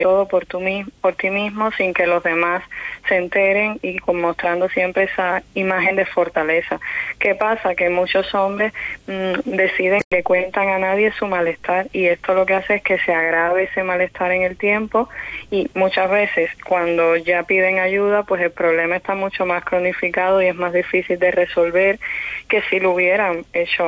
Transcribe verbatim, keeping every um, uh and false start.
todo por, tú, por ti mismo sin que los demás se enteren y con, mostrando siempre esa imagen de fortaleza. ¿Qué pasa? Que muchos hombres mmm, deciden que le cuentan a nadie su malestar y esto lo que hace es que se agrave ese malestar en el tiempo y muchas veces cuando ya piden ayuda pues el problema está mucho más cronificado y es más difícil de resolver que si lo hubieran hecho